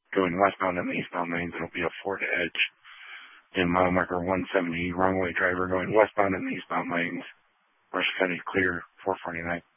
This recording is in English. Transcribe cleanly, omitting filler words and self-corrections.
going westbound in the eastbound lanes, it'll be a Ford Edge in mile marker 170, wrong way driver going westbound in the eastbound lanes. Rush County clear, 449.